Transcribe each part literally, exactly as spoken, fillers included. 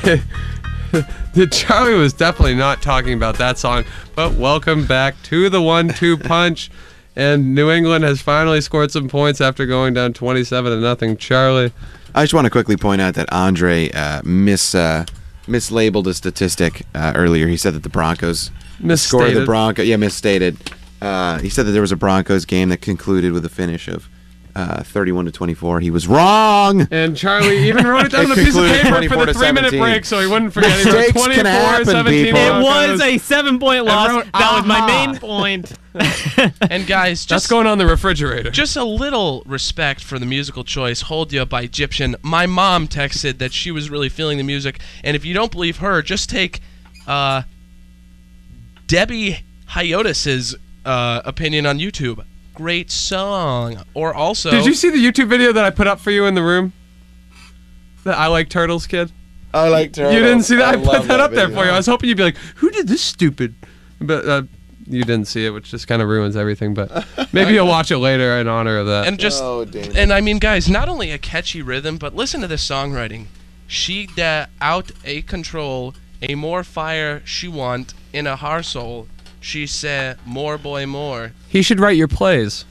Charlie was definitely not talking about that song, but welcome back to the one two punch. And New England has finally scored some points after going down twenty-seven to nothing. Charlie. I just want to quickly point out that Andre uh, mis, uh, mislabeled a statistic uh, earlier. He said that the Broncos scored the Broncos. Yeah, misstated. Uh, he said that there was a Broncos game that concluded with a finish of uh, thirty-one to twenty-four. He was wrong. And Charlie even wrote it down on a piece of paper for the three-minute break, so he wouldn't forget. Mistakes can happen, seventeen. people. It was a seven-point loss. wrote, that was my "Aha." main point. And guys, just That's going on the refrigerator. Just a little respect for the musical choice, Hold Ya by Egyptian. My mom texted that she was really feeling the music, and if you don't believe her, just take uh, Debbie Hyotis's uh, opinion on YouTube. Great song. Or also... Did you see the YouTube video that I put up for you in the room? That I Like Turtles kid? I like turtles. You didn't see that? I, I put love that, that up there video. for you. I was hoping you'd be like, who did this stupid? But uh, you didn't see it, which just kind of ruins everything. But maybe you'll watch it later in honor of that. And just... Oh, damn. And I mean, guys, not only a catchy rhythm, but listen to this songwriting. She da out a control, a more fire she want in a her soul. She say more boy more. He should write your plays.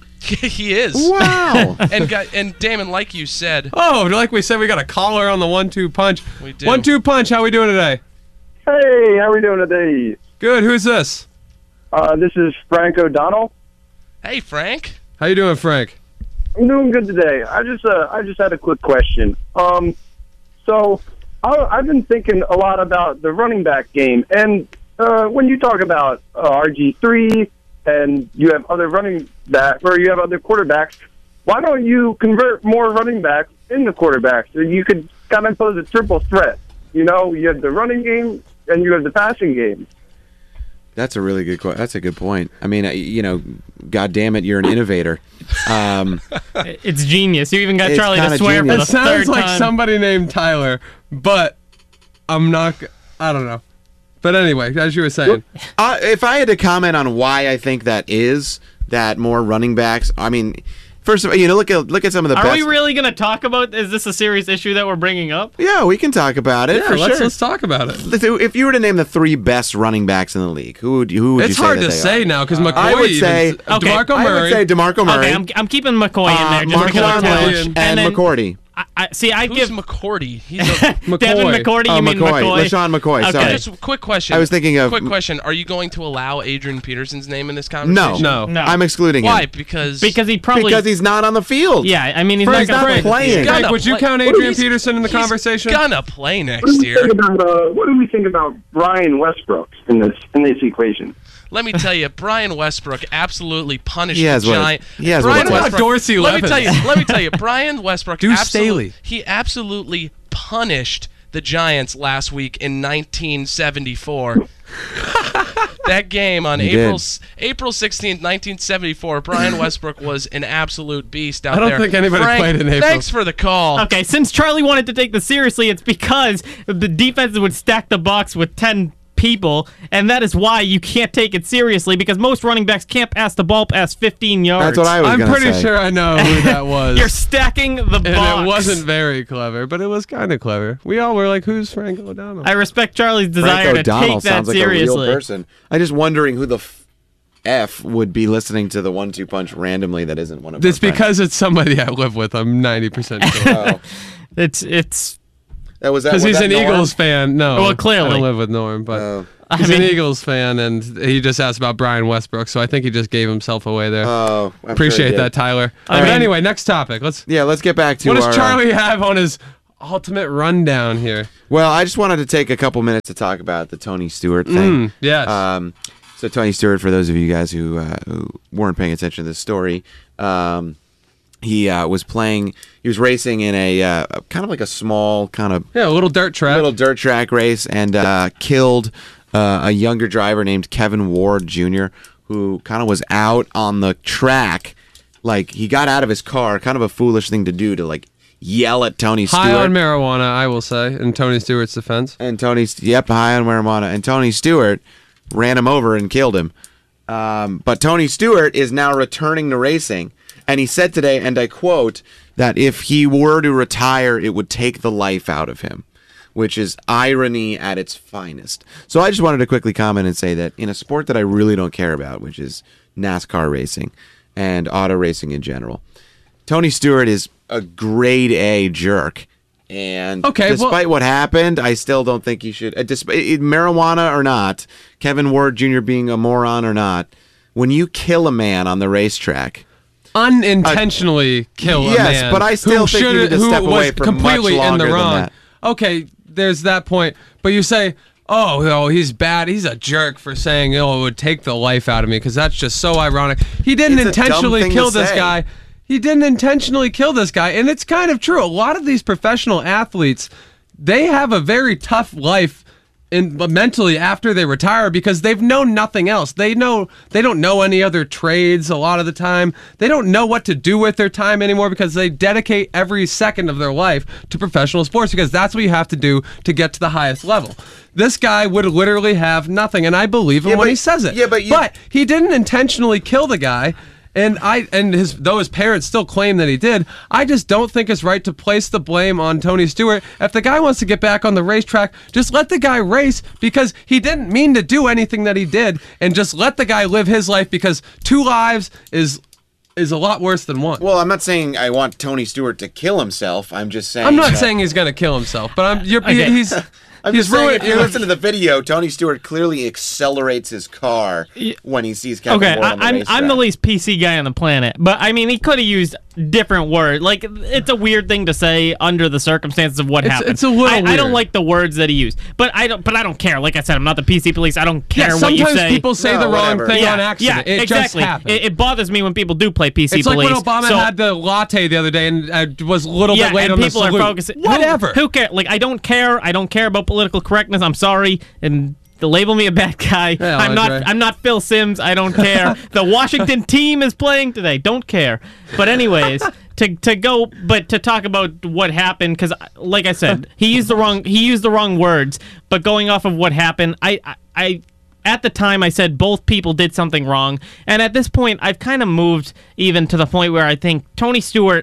He is. Wow. And guy, and Damon, like you said, Oh, like we said, we got a caller on the one two punch. We do. one two punch, how we doing today? Hey, how we doing today? Good, who's this? Uh, this is Frank O'Donnell. hey Frank. How you doing, Frank? I'm doing good today. I just, uh, I just had a quick question. Um, so I, I've been thinking a lot about the running back game, and uh, when you talk about uh, R G three and you have other running back or you have other quarterbacks, why don't you convert more running backs into quarterbacks? So you could kind of pose a triple threat. You know, you have the running game and you have the passing game. That's a really good. That's a good point. I mean, uh, you know, God damn it, you're an innovator. Um, It's genius. You even got It's Charlie to kinda swear genius. for It the sounds third like time. somebody named Tyler, but I'm not, g- I don't know. But anyway, as you were saying. uh, if I had to comment on why I think that is, that more running backs. I mean, first of all, you know, look at look at some of the Are best. we really going to talk about, is this a serious issue that we're bringing up? Yeah, we can talk about it Yeah, for let's, sure. let's talk about it. If you were to name the three best running backs in the league, who would you, who would you It's say hard that to they say are? now because McCoy I would even, say- Okay. DeMarco I Murray. would say DeMarco Murray, Okay, I'm, I'm keeping McCoy in there. uh, Just Mark because of Lynch, talent. and, then, McCourty. I, I, see, I Who's give McCourty? He's a, Devin McCourty. You Oh, mean McCoy. McCoy? LaShawn McCoy, Okay. sorry. just a quick question. I was thinking of- Quick question. Are you going to allow Adrian Peterson's name in this conversation? No, No. No. I'm excluding Why? him Because Because he probably. because he's not on the field. Yeah, I mean, he's Frank, not Frank, going to playing. Frank, Gonna would you play- count What Adrian do we- Peterson in the he's conversation? gonna play What do next we year. think about uh, what do we think about Brian Westbrook in this in this equation? Let me tell you, Brian Westbrook absolutely punished He has the what it- Giant. he has Brian what it takes. Westbrook, Dorsey let me Levens. tell you. Let me tell you, Brian Westbrook. Deuce absolutely, Staley. He absolutely punished the Giants last week in nineteen seventy-four. That game on He April did. April sixteenth, nineteen seventy-four. Brian Westbrook was an absolute beast out I don't there. think anybody Frank, played in April. Thanks for the call. Okay, since Charlie wanted to take this seriously, it's because the defense would stack the box with ten people, and that is why you can't take it seriously, because most running backs can't pass the ball past fifteen yards. That's what I was I'm gonna pretty say. sure I know who that was. You're stacking the and box. it wasn't very clever, but it was kind of clever. We all were like, who's Frank O'Donnell? I respect Charlie's Frank desire to O'Donnell take that sounds like seriously. a real person. I'm just wondering who the f, f would be listening to the one two punch randomly that isn't one of It's our friends. because it's somebody I live with. I'm ninety percent sure. Oh, It's it's that was that. Because was he's that an Norm? Eagles fan. No. Well, clearly. I don't live with Norm, but Oh. he's I an mean- Eagles fan, and he just asked about Brian Westbrook, so I think he just gave himself away there. Oh, I'm Appreciate sure he did. that, Tyler. I but mean- anyway, next topic. Let's. Yeah, let's get back to What our. does uh, Charlie have on his ultimate rundown here? well, I just wanted to take a couple minutes to talk about the Tony Stewart thing. Mm, yes. Um, so Tony Stewart, for those of you guys who, uh, who weren't paying attention to this story, um, he uh, was playing. He was racing in a uh, kind of like a small kind of yeah, a little dirt track. little dirt track race and uh, killed uh, a younger driver named Kevin Ward Junior, who kind of was out on the track. Like, he got out of his car, kind of a foolish thing to do, to like yell at Tony Stewart. High on marijuana, I will say, in Tony Stewart's defense. And Tony, yep, high on marijuana. And Tony Stewart ran him over and killed him. Um, but Tony Stewart is now returning to racing. And he said today, and I quote, that if he were to retire, it would take the life out of him. which is irony at its finest. So I just wanted to quickly comment and say that in a sport that I really don't care about, which is NASCAR racing and auto racing in general, Tony Stewart is a grade A jerk. And okay, despite well, what happened, I still don't think he should. Uh, despite it, marijuana or not, Kevin Ward Junior being a moron or not, when you kill a man on the racetrack, unintentionally uh, kill a yes, man, yes, but I still think you need to step away from completely much longer in the wrong. than that. Okay, there's that point, but you say, oh, oh, he's bad. He's a jerk for saying, oh, it would take the life out of me, because that's just so ironic. He didn't It's a dumb intentionally thing kill to this say. guy. He didn't intentionally kill this guy, and it's kind of true. A lot of these professional athletes, they have a very tough life in mentally after they retire because they've known nothing else. They know they don't know any other trades a lot of the time. They don't know what to do with their time anymore because they dedicate every second of their life to professional sports because that's what you have to do to get to the highest level. This guy would literally have nothing, and I believe him Yeah, when but- he says it. yeah, but you- but he didn't intentionally kill the guy. And I and his though his parents still claim that he did, I just don't think it's right to place the blame on Tony Stewart. If the guy wants to get back on the racetrack, just let the guy race because he didn't mean to do anything that he did, and just let the guy live his life because two lives is is a lot worse than one. Well, I'm not saying I want Tony Stewart to kill himself. I'm just saying. I'm not that- saying he's gonna kill himself, but I'm you're, Okay. he's I'm he's just saying, ruined. if you listen to the video, Tony Stewart clearly accelerates his car when he sees Kevin Okay, Ward I, on the I'm racetrack. I'm the least P C guy on the planet, but I mean, he could have used different words. Like, it's a weird thing to say under the circumstances of what It's- happened. it's a little I, I don't weird. like the words that he used, but I don't. But I don't care. Like I said, I'm not the P C police. I don't care Yeah, what you sometimes say. people say No, the wrong whatever. thing yeah, on accident. yeah, it exactly. just happens. It, it bothers me when people do play P C It's like police. when Obama so, had the latte the other day and uh, was a little yeah, bit late and on the people are salute. focusing. Whatever. Who, who cares? Like, I don't care. I don't care about political correctness. I'm sorry, and to label me a bad guy. Yeah, I'm not. Andre. I'm not Phil Simms. I don't care. The Washington team is playing today. Don't care. But anyways, to to go, but to talk about what happened, because like I said, he used the wrong. He used the wrong words. But going off of what happened, I I. I at the time, I said both people did something wrong. And at this point, I've kind of moved even to the point where I think Tony Stewart,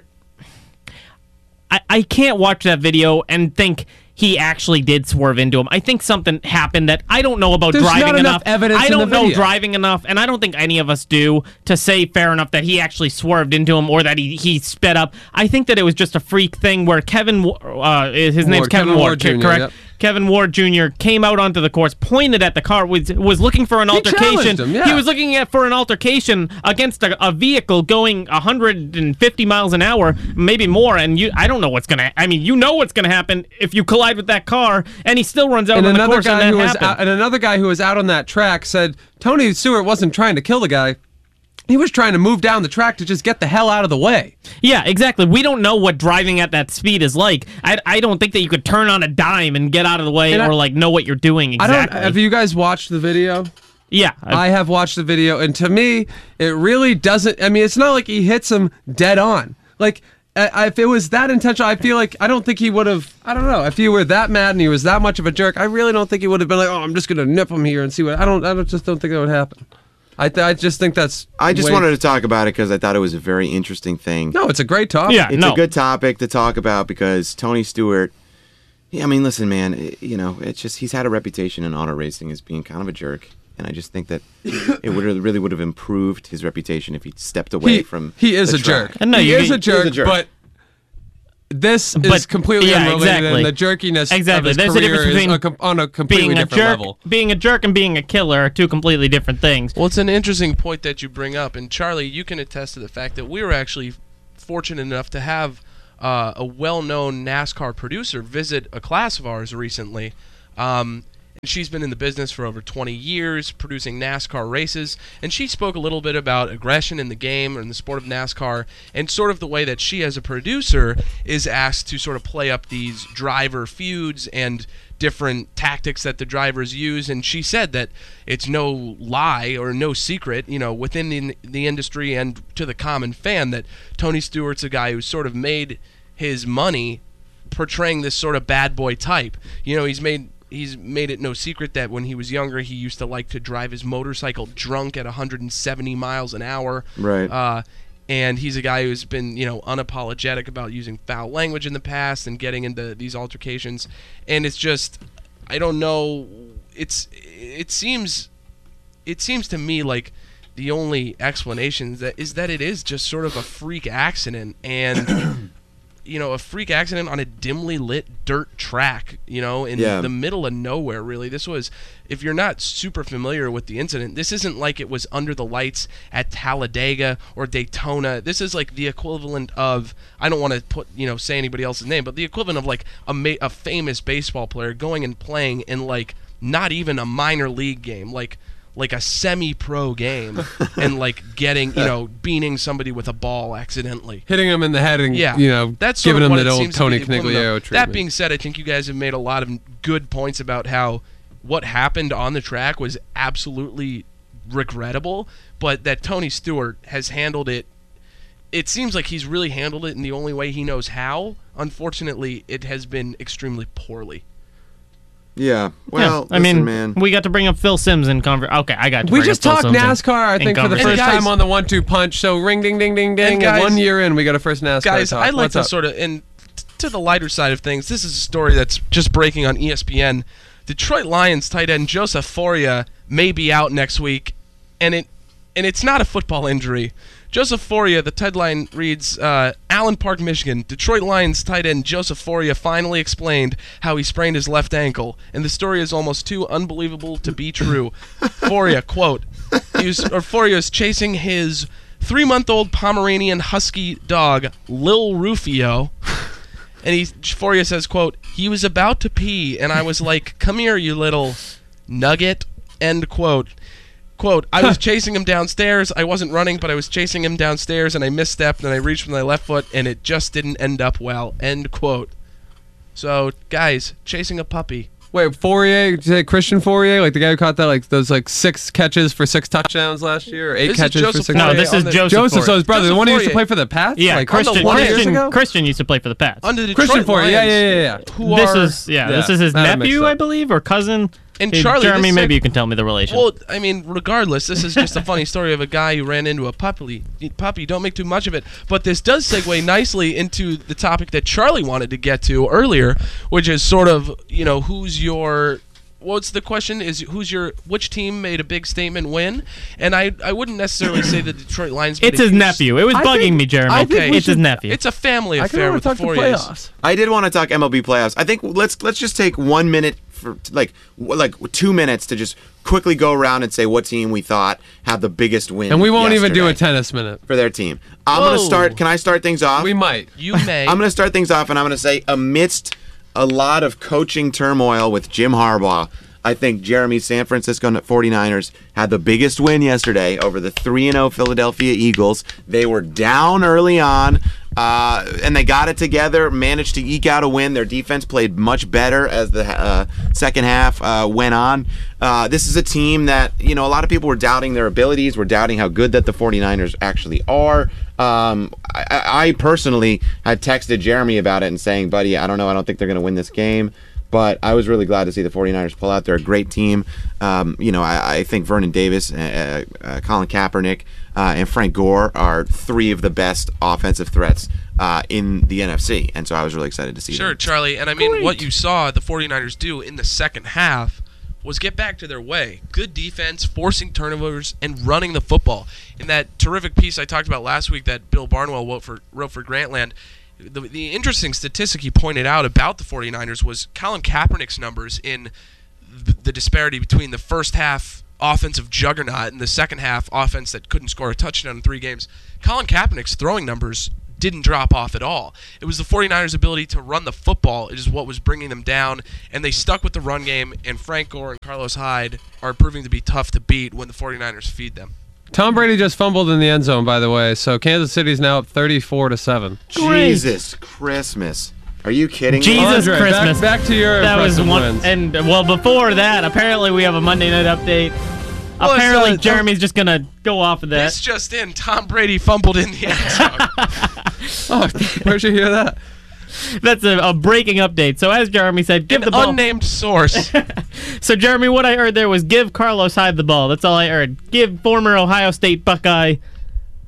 I, I can't watch that video and think he actually did swerve into him. I think something happened that I don't know about There's driving not enough enough. evidence I in the don't know video. driving enough, and I don't think any of us do to say fair enough that he actually swerved into him or that he, he sped up. I think that it was just a freak thing where Kevin, Wa- uh, his name's Ward, Kevin, Kevin Ward, Ward Junior, correct? yep. Kevin Ward Junior came out onto the course, pointed at the car, was was looking for an He altercation. challenged him, yeah. He was looking at for an altercation against a, a vehicle going one hundred fifty miles an hour, maybe more. And you, I don't know what's gonna. I mean, you know what's gonna happen if you collide with that car, and he still runs out and on the another course. guy and who that was happened. out, and another guy who was out on that track said Tony Stewart wasn't trying to kill the guy. He was trying to move down the track to just get the hell out of the way. Yeah, exactly. We don't know what driving at that speed is like. I, I don't think that you could turn on a dime and get out of the way And or I- like know what you're doing exactly. I don't. Have you guys watched the video? yeah, I have watched the video, and to me, it really doesn't. I mean, it's not like he hits him dead on. Like, I, if it was that intentional, I feel like I don't think he would have. I don't know. If he were that mad and he was that much of a jerk, I really don't think he would have been like, "Oh, I'm just gonna nip him here and see what." I don't. I don't, just don't think that would happen. I, th- I just think that's. I just way- wanted to talk about it because I thought it was a very interesting thing. No, it's a great topic. Yeah. It's no. a good topic to talk about because Tony Stewart. Yeah, I mean, listen, man. it- you know, it's just he's had a reputation in auto racing as being kind of a jerk, and I just think that it would really would have improved his reputation if he stepped away He, from. he is the a track. jerk. And no, he you- is a he jerk, is a jerk. but this is But- completely yeah, unrelated, exactly. and the jerkiness Exactly. of his There's a career difference is between a com- on a completely being a different jerk, level. being a jerk, and being a killer are two completely different things. Well, it's an interesting point that you bring up, and Charlie, you can attest to the fact that we were actually fortunate enough to have uh, a well-known NASCAR producer visit a class of ours recently. Um, and she's been in the business for over twenty years, producing NASCAR races, and she spoke a little bit about aggression in the game or in the sport of NASCAR, and sort of the way that she, as a producer, is asked to sort of play up these driver feuds and different tactics that the drivers use. And she said that it's no lie or no secret, you know, within the, the industry and to the common fan, that Tony Stewart's a guy who sort of made his money portraying this sort of bad boy type. You know, he's made he's made it no secret that when he was younger, he used to like to drive his motorcycle drunk at one hundred seventy miles an hour. Right. Uh, and he's a guy who's been, you know, unapologetic about using foul language in the past and getting into these altercations. And it's just, I don't know, it's it seems it seems to me like the only explanation is that is that it is just sort of a freak accident, and you know, a freak accident on a dimly lit dirt track, you know, in yeah. the middle of nowhere, really. This was, if you're not super familiar with the incident, this isn't like it was under the lights at Talladega or Daytona. This is like the equivalent of, I don't want to put, you know, say anybody else's name, but the equivalent of like a, ma- a famous baseball player going and playing in like not even a minor league game, like like a semi-pro game, and like getting, you know, beaning somebody with a ball accidentally, hitting him in the head, and yeah, you know, that's sort giving of him what the it old seems Tony to be. Caniglio treatment. That being said, I think you guys have made a lot of good points about how what happened on the track was absolutely regrettable, but that Tony Stewart has handled it. It seems like he's really handled it in the only way he knows how. Unfortunately, it has been extremely poorly. Yeah, well, yeah, I listen, mean, man. we got to bring up Phil Sims in conversation. Okay, I got to We bring just up Phil talked Sims NASCAR, I in, think, in for the first guys, time on the one two punch. So ring, ding, ding, ding, ding. guys, And one year in, we got a first NASCAR Guys, talk. I'd like What's to up? sort of, and t- to the lighter side of things, this is a story that's just breaking on E S P N. Detroit Lions tight end Joseph Foria may be out next week, and it and it's not a football injury. Joseph Foria, the headline reads, uh, Allen Park, Michigan. Detroit Lions tight end Joseph Foria finally explained how he sprained his left ankle, and the story is almost too unbelievable to be true. Foria, quote, he was, or Foria is chasing his three-month-old Pomeranian husky dog, Lil Rufio, and he, Foria says, quote, he was about to pee, and I was like, come here, you little nugget, end quote. Quote, I was chasing him downstairs. I wasn't running, but I was chasing him downstairs, and I misstepped, and I reached with my left foot, and it just didn't end up well. End quote. So, guys, chasing a puppy. Wait, Fourier, did you say Christian Fourier? Like the guy who caught that, like those like six catches for six touchdowns last year? Or eight This is catches for Joseph six No, Fourier this on is the- Joseph. Joseph, so his brother, Joseph the one who used to Fourier. play for the Pats? Yeah, like, Christian. twenty years Christian, ago? Christian used to play for the Pats. Under the Christian Detroit Fourier, yeah, Lions, yeah, yeah, yeah. Who this are, is yeah, Yeah, this is his that makes nephew, sense. I believe, or cousin. And Hey, Charlie, Jeremy, this is maybe a- you can tell me the relation. Well, I mean, regardless, this is just a funny story of a guy who ran into a puppy. Puppy, don't make too much of it. But this does segue nicely into the topic that Charlie wanted to get to earlier, which is sort of, you know, who's your... What's the question? Is who's your which team made a big statement win? And I I wouldn't necessarily say the Detroit Lions. made it's a his huge- nephew. It was I bugging think- me, Jeremy. I think Okay. we It's his should- nephew. It's a family I affair kind with of the want to talk the Fouriers. playoffs. I did want to talk M L B playoffs. I think let's let's just take one minute for like w- like two minutes to just quickly go around and say what team we thought had the biggest win. And we won't even do a yesterday tennis minute. for their team. I'm Whoa. gonna start. Can I start things off? We might. You may. I'm gonna start things off, and I'm gonna say amidst a lot of coaching turmoil with Jim Harbaugh, I think Jeremy's San Francisco forty-niners had the biggest win yesterday over the three and oh Philadelphia Eagles. They were down early on, uh, and they got it together, managed to eke out a win. Their defense played much better as the uh, second half uh, went on. Uh, this is a team that, you know, a lot of people were doubting their abilities, were doubting how good that the forty-niners actually are. Um, I, I personally had texted Jeremy about it and saying, buddy, I don't know, I don't think they're going to win this game. But I was really glad to see the forty-niners pull out. They're a great team. Um, you know, I, I think Vernon Davis, uh, uh, Colin Kaepernick, uh, and Frank Gore are three of the best offensive threats uh, in the N F C. And so I was really excited to see Sure, them. Charlie. And I mean, Great. what you saw the forty-niners do in the second half was get back to their way. Good defense, forcing turnovers, and running the football. In that terrific piece I talked about last week that Bill Barnwell wrote for, wrote for Grantland, the, the interesting statistic he pointed out about the forty-niners was Colin Kaepernick's numbers in the, the disparity between the first half offensive juggernaut and the second half offense that couldn't score a touchdown in three games. Colin Kaepernick's throwing numbers didn't drop off at all. It was the forty-niners' ability to run the football is what was bringing them down, and they stuck with the run game, and Frank Gore and Carlos Hyde are proving to be tough to beat when the forty-niners feed them. Tom Brady just fumbled in the end zone, by the way. So Kansas City's now up thirty-four to seven. Jesus Christmas. Are you kidding me? Jesus Andre, Christmas. Back, back to your that was impressive one. wins. And well, before that, apparently we have a Monday night update. Well, it's, apparently, uh, Jeremy's just gonna go off of that. This just in, Tom Brady fumbled in the end zone. Oh, where'd you hear that? That's a, a breaking update. So as Jeremy said, give An the ball. unnamed source. So Jeremy, what I heard there was give Carlos Hyde the ball. That's all I heard. Give former Ohio State Buckeye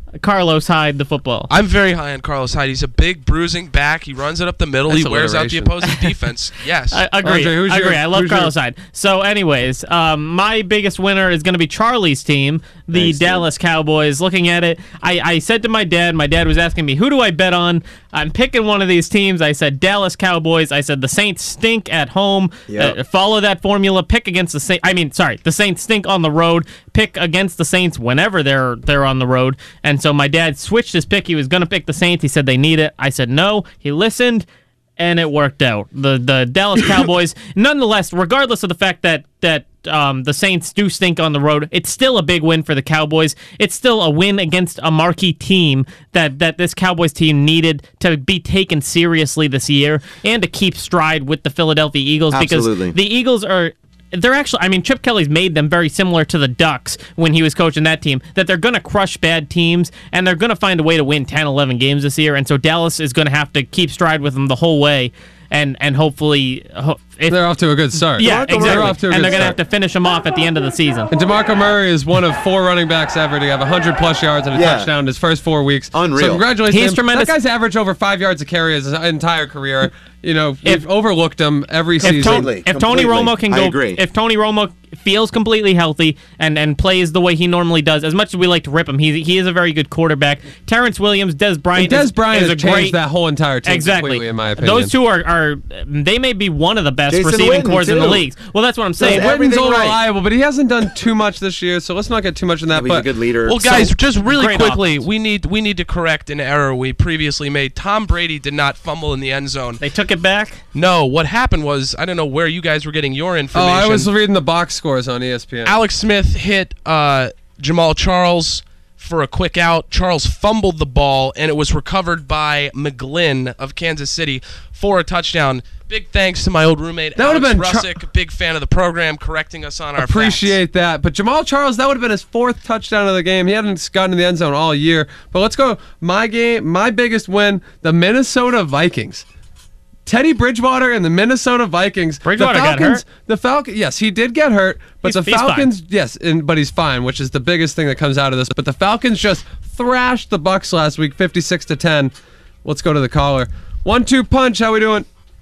Carlos Hyde the football. I'm very high on Carlos Hyde. He's a big, bruising back. He runs it up the middle. That's he wears out the alliteration. opposing defense. Yes. I agree. Andre, who's I your- agree. I love who's your- Carlos Hyde. So, anyways, um, my biggest winner is going to be Charlie's team, the Thanks, dude. Dallas Cowboys. Looking at it, I, I said to my dad, my dad was asking me, who do I bet on? I'm picking one of these teams. I said Dallas Cowboys. I said the Saints stink at home. Yep. Uh, follow that formula. Pick against the Saints. I mean, sorry, the Saints stink on the road. Pick against the Saints whenever they're they're on the road. And so my dad switched his pick. He was going to pick the Saints. He said they need it. I said no. He listened, and it worked out. The the Dallas Cowboys, nonetheless, regardless of the fact that that um, the Saints do stink on the road, it's still a big win for the Cowboys. It's still a win against a marquee team that, that this Cowboys team needed to be taken seriously this year and to keep stride with the Philadelphia Eagles. Absolutely. Because the Eagles are... They're actually, I mean, Chip Kelly's made them very similar to the Ducks when he was coaching that team, that they're going to crush bad teams, and they're going to find a way to win ten, eleven games this year, and so Dallas is going to have to keep stride with them the whole way, and and hopefully... Ho- if, They're off to a good start. yeah, DeMarco Murray exactly. off to a And good they're going to start. have to finish them off at the end of the season. And DeMarco Murray is one of four running backs ever to have one hundred plus yards and a Yeah. touchdown in his first four weeks. Unreal. So congratulations He's to him. tremendous. That guy's averaged over five yards a carry his entire career. You know, we've If- overlooked him every If, season. To- Completely, if Tony completely. Romo can I go, agree. if Tony Romo feels completely healthy and, and plays the way he normally does, as much as we like to rip him, he he is a very good quarterback. Terrence Williams, Des Bryant, And Des is, Bryant is has a changed great, that whole entire team exactly. completely, in my opinion. Those two are, are they may be one of the best Jason receiving Witten, cores in the too. leagues. Well, that's what I'm saying. Does Witten's everything all right. reliable, but he hasn't done too much this year, so let's not get too much in that. He's but a good leader. Well, guys, So, just really great quickly, offense. we need we need to correct an error we previously made. Tom Brady did not fumble in the end zone. They took it back. No, what happened was, I don't know where you guys were getting your oh, information. I was reading the box scores on E S P N. Alex Smith hit uh, Jamal Charles for a quick out. Charles fumbled the ball, and it was recovered by McGlynn of Kansas City for a touchdown. Big thanks to my old roommate, That would've Alex been Char- Russick, big fan of the program, correcting us on our Appreciate that. But Jamal Charles, that would have been his fourth touchdown of the game. He hadn't gotten to the end zone all year. But let's go. My game, my biggest win, the Minnesota Vikings. Teddy Bridgewater and the Minnesota Vikings. Bridgewater the got Falcons, hurt? The Falcons, yes, he did get hurt, but He's- the he's fine. Falcons, yes, and, but he's fine, which is the biggest thing that comes out of this. But the Falcons just thrashed the Bucks last week, fifty-six to ten. Let's go to the caller. One two punch. How we doing?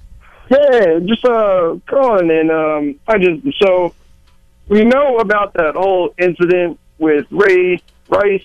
Hey, just uh calling and um I just so we know about that whole incident with Ray Rice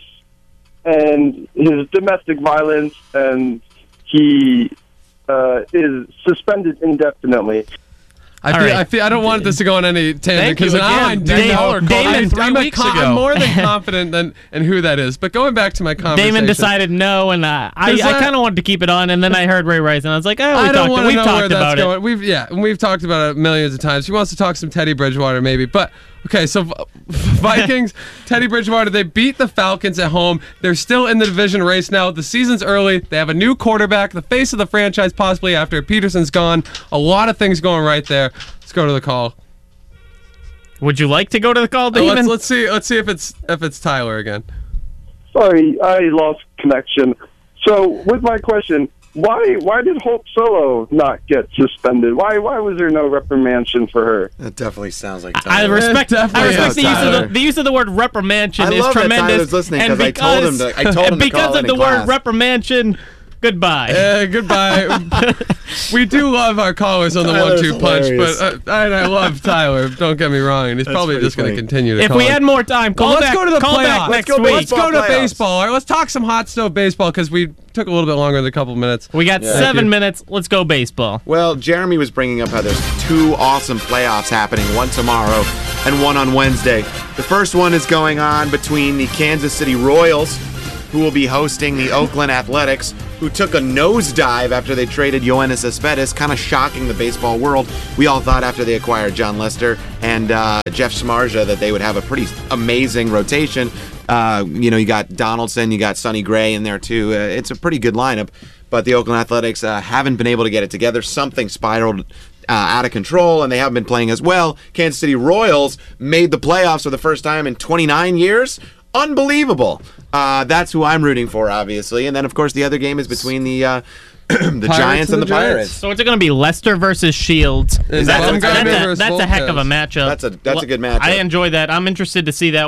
and his domestic violence, and he uh, is suspended indefinitely. I All feel, right. I feel I don't want this to go on any tangent Thank you because now again. I do That know. caller called I- in three I'm, a weeks con- ago. I'm more than confident than in who that is. But going back to my conversation, Damon decided no, and uh, I, Does I that- kind of wanted to keep it on, and then I heard Ray Rice, and I was like, oh, we I don't talked, want to we've know talked where that's about it. going. We've yeah, and we've talked about it millions of times. He wants to talk some Teddy Bridgewater maybe, but okay. So V- Vikings, Teddy Bridgewater, they beat the Falcons at home. They're still in the division race now. The season's early. They have a new quarterback, the face of the franchise possibly after Peterson's gone. A lot of things going right there. Let's go to the call. Would you like to go to the call, Oh, Damon? let's let's see let's see if it's if it's Tyler again. Sorry, I lost connection. So, with my question, why why did Hope Solo not get suspended? Why why was there no reprimandation for her? That definitely sounds like I Tyler. respect, I definitely respect is the use of Tyler. the, the use of the word reprimandation I is love that tremendous. Tyler's listening, and 'cause I told him because- to- I told him to because call of in the in word class. reprimandation, goodbye. Uh, goodbye. We do love our callers on the Tyler's one-two punch, hilarious. but uh, I, I love Tyler. Don't get me wrong, and he's probably pretty just going to funny. continue to if call we in. had more time, call Well, let's back, go to the call back playoffs. next Let's go week. Let's go to Playoffs. baseball. All right, let's talk some hot stove baseball because we took a little bit longer than a couple minutes. We got Yeah. Thank seven you. minutes. Let's go baseball. Well, Jeremy was bringing up how there's two awesome playoffs happening, one tomorrow and one on Wednesday. The first one is going on between the Kansas City Royals, who will be hosting the Oakland Athletics, who took a nosedive after they traded Yoenis Cespedes, kind of shocking the baseball world. We all thought after they acquired John Lester and uh, Jeff Samardzija that they would have a pretty amazing rotation. Uh, you know, you got Donaldson, you got Sonny Gray in there too. Uh, it's a pretty good lineup, but the Oakland Athletics uh, haven't been able to get it together. Something spiraled uh, out of control, and they haven't been playing as well. Kansas City Royals made the playoffs for the first time in twenty-nine years. Unbelievable. Uh, that's who I'm rooting for, obviously. And then, of course, the other game is between the uh, the Giants and the, and the Giants. Pirates. So it's going to be Leicester versus Shields. Is That's, that a, one gonna that's, be a, versus that's a heck of a Volquez? matchup. That's a- that's a good matchup. I enjoy that. I'm interested to see that one.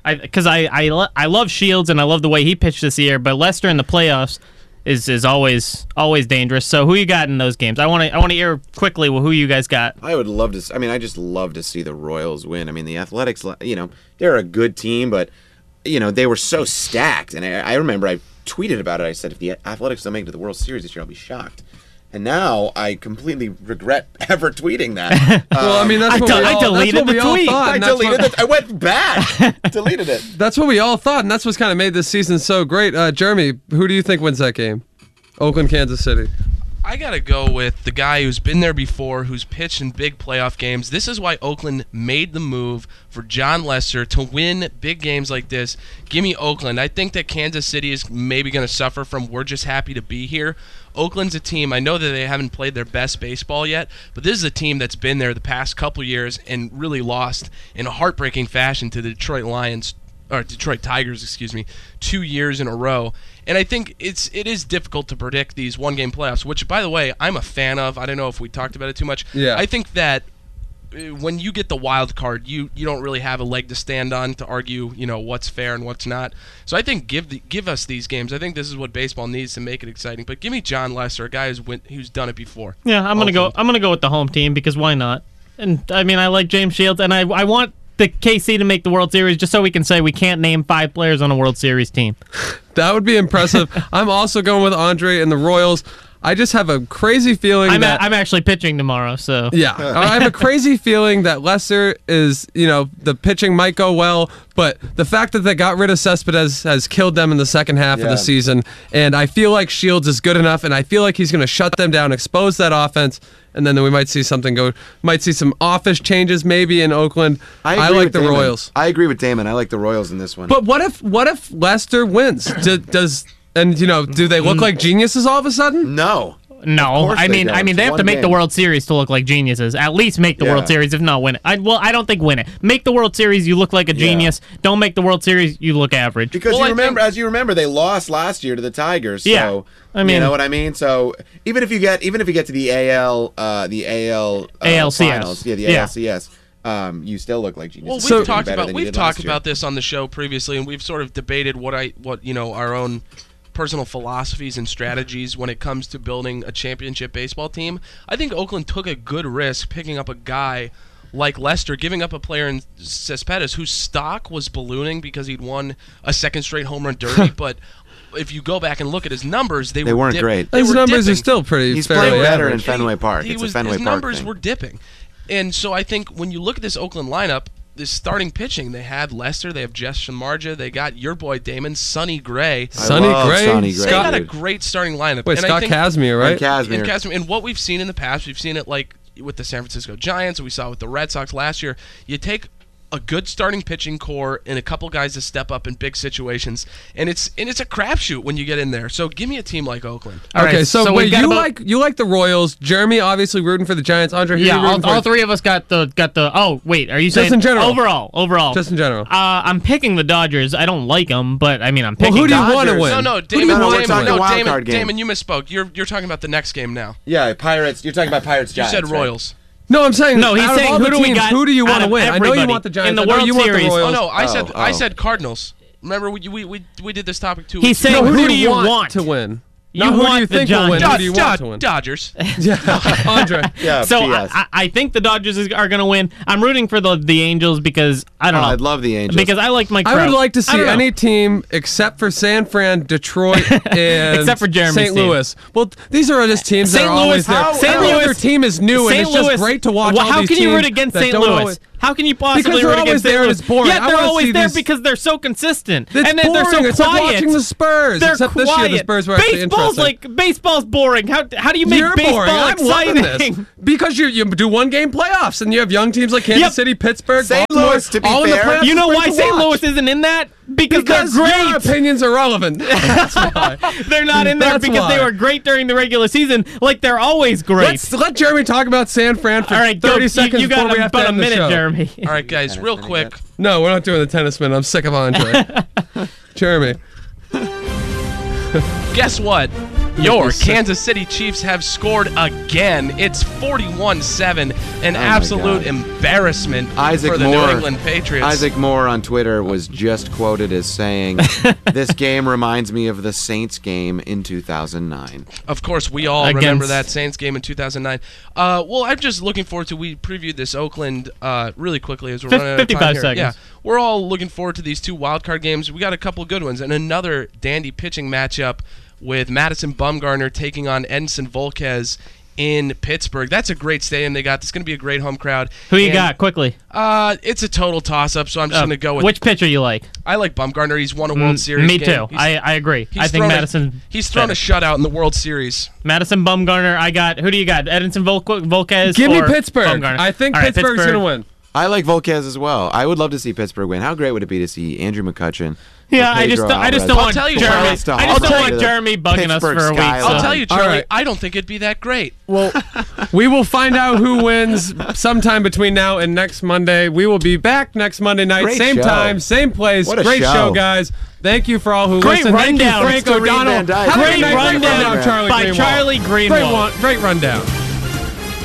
Because I, I, I, lo- I love Shields and I love the way he pitched this year, but Lester in the playoffs is is always always dangerous. So who you got in those games? I want to I want to hear quickly who you guys got. I would love to. s- I mean, I just love to see the Royals win. I mean, the Athletics, you know, they're a good team, but you know, they were so stacked. And I, I remember I tweeted about it. I said, if the Athletics don't make it to the World Series this year, I'll be shocked. And now I completely regret ever tweeting that. Well, I mean, that's I what del- we I all, deleted that's what the we all tweet. thought. I and that's deleted what- it. I went back, deleted it. That's what we all thought, and that's what's kind of made this season so great. Uh, Jeremy, who do you think wins that game? Oakland, Kansas City. I got to go with the guy who's been there before, who's pitched in big playoff games. This is why Oakland made the move for John Lester to win big games like this. Give me Oakland. I think that Kansas City is maybe going to suffer from we're just happy to be here. Oakland's a team, I know that they haven't played their best baseball yet, but this is a team that's been there the past couple years and really lost in a heartbreaking fashion to the Detroit Lions, or Detroit Tigers, excuse me, two years in a row. And I think it's it is difficult to predict these one-game playoffs, which, by the way, I'm a fan of. I don't know if we talked about it too much. Yeah. I think that uh, when you get the wild card, you, you don't really have a leg to stand on to argue, you know, what's fair and what's not. So I think give the, give us these games. I think this is what baseball needs to make it exciting. But give me John Lester, a guy who's win, who's done it before. Yeah, I'm gonna go. I'm gonna go with the home team because why not? And I mean, I like James Shields, and I I want the K C to make the World Series just so we can say we can't name five players on a World Series team. That would be impressive. I'm also going with Andre and the Royals. I just have a crazy feeling I'm that a, I'm actually pitching tomorrow, so yeah, I have a crazy feeling that Lester is, you know, the pitching might go well, but the fact that they got rid of Cespedes has killed them in the second half of Yeah. the season. And I feel like Shields is good enough, and I feel like he's going to shut them down, expose that offense, and then we might see something go. Might see some office changes maybe in Oakland. I, agree like with the Damon. Royals. I agree with Damon. I like the Royals in this one. But what if what if Lester wins? Do, does and you know do they look like geniuses all of a sudden? no. no. course I they mean, don't. I mean, they It's have to one make the game. World Series to look like geniuses. At least make the Yeah. World Series, if not win it. I, well, I don't think win it. Make the World Series, you look like a genius. Don't make the World Series, you look average. Because Well, you I remember, think- as you remember, they lost last year to the Tigers. So, Yeah. I mean- you know what I mean. So even if you get, even if you get to the A L, uh, the A L uh, A L C S. finals, yeah, the Yeah. A L C S, um, you still look like genius. Well, we've So- talked better about than you we've did talked last year. about this on the show previously, and we've sort of debated what I what you know our own personal philosophies and strategies when it comes to building a championship baseball team. I think Oakland took a good risk picking up a guy like Lester, giving up a player in Cespedes whose stock was ballooning because he'd won a second straight home run derby, but if you go back and look at his numbers, they, They were weren't dip- great. they His were numbers are dipping. still pretty. He's fairly playing better in average. Fenway Park. He It's was, a Fenway his Park numbers thing. were dipping, and so I think when you look at this Oakland lineup, this starting pitching, they had Lester, they have Jess Shamarja, they got your boy Damon, Sonny Gray. I Sonny love Gray, Sonny They Gray, Scott- got a dude. great starting lineup. Wait, and I Scott think, Kazmir, right? And Kazmir. and Kazmir, and what we've seen in the past, we've seen it like with the San Francisco Giants, we saw it with the Red Sox last year. You take a good starting pitching core and a couple guys to step up in big situations, and it's and it's a crapshoot when you get in there. So give me a team like Oakland. All Okay, right, so, so wait, we've got you about- like you like the Royals? Jeremy obviously rooting for the Giants. Andre, who Yeah, are you all, rooting all for? three of us got the got the. Oh wait, are you saying in general. overall? Overall, Just in general. Uh, I'm picking the Dodgers. I don't like them, but I mean, I'm Well, picking. who do you want to Dodgers. win? No, no, Who do you Damon, No, want we're to talking win? no, wild Damon, card game. Damon, you misspoke. You're you're talking about the next game now. Yeah, Pirates. You're talking about Pirates. You Giants. said right? Royals. No, I'm saying No, he's out of saying all who the do we teams, got who do you want out to of win? I know you everybody want the Giants. in the I know World you want the Series. Royals. Oh no, I Oh, said I oh. said Cardinals. Remember we we we, we did this topic two He's weeks saying No, ago. who, who do do you you want, want? to win? You Not who do want you the think will win? Giants. Who do you want Dod- to win? Dodgers. Yeah, Andre. Yeah. So P I, S. I, I think the Dodgers is, are going to win. I'm rooting for the the Angels because I don't Oh, know. I'd love the Angels. because I like Mike I Trout. would like to I see don't know. any team except for San Fran, Detroit, and Except for Jeremy's Saint team. Louis. Well, th- these are just teams that Saint are Louis- always there. how- Saint how- Louis, their team is new, Saint and it's Louis, just great to watch well, all how these can you teams root against that Saint don't Louis? always- How can you possibly Because they're root always against Saint there and Louis? it's boring. Yeah, I they're wanna always see there these- because they're so consistent. It's and then they're so boring. It's quiet. like watching the Spurs. They're except quiet. this year, the Spurs were actually Baseball's interesting. like baseball's boring. How how do you make You're baseball boring. I'm exciting? loving this because you you do one game playoffs and you have young teams like Kansas Yep. City, Pittsburgh, Saint Baltimore, Louis, to be all in the fair- playoffs. You know It's why great to Saint watch. Louis isn't in that? Because, Because they're your great. opinions are relevant. That's why. They're not in there That's because they why. were great during the regular season, like they're always great. Let's let Jeremy talk about San Fran for All right, thirty go, seconds you, you before got we have to about a end the minute, show. Jeremy. All right, guys, Tennis real minute quick. yet? No, we're not doing the tennis minute. I'm sick of Andre. Jeremy. Guess what? Your Kansas City Chiefs have scored again. It's forty-one seven, an Oh my absolute God. embarrassment Isaac for the Moore, New England Patriots. Isaac Moore on Twitter was just quoted as saying, "This game reminds me of the Saints game in two thousand nine." Of course, we all Against- remember that Saints game in two thousand nine. Uh, well, I'm just looking forward to. We previewed this Oakland uh, really quickly as we're Fif- running out of time fifty-five here. seconds. Yeah, we're all looking forward to these two wild card games. We got a couple good ones and another dandy pitching matchup with Madison Bumgarner taking on Edinson Volquez in Pittsburgh. That's a great stadium they got. It's going to be a great home crowd. Who you And, got, quickly? Uh, it's a total toss-up, so I'm just Uh, going to go with. Which pitcher you like? I like Bumgarner. He's won a World Mm, Series. Me game. too. He's- I, I agree. he's I think thrown Madison. A, he's thrown a shutout in the World Series. Madison Bumgarner. I got. Who do you got? Edinson Vol- Volquez. Give me or Pittsburgh. Bumgarner? I think All right, Pittsburgh's Pittsburgh. going to win. I like Volquez as well. I would love to see Pittsburgh win. How great would it be to see Andrew McCutchen? Yeah, or I just Pedro I just Alvarez don't I'll want tell you, Jeremy. Charlie. I just I'll don't tell want you Jeremy bugging us Pittsburgh for a week. skyline. So. I'll tell you, All Charlie, right. I don't think it'd be that great. Well, we will find out who wins sometime between now and next Monday. We will be back next Monday night, Great same show. time, same place. What a Great show. show, guys. Thank you for all who Great listened. Thank you, rundown. Frank Thanks to Reed O'Donnell. Van Dyke. Have a Great good night. rundown Charlie by Greenwald. Charlie Great, Greenwald. one- great rundown.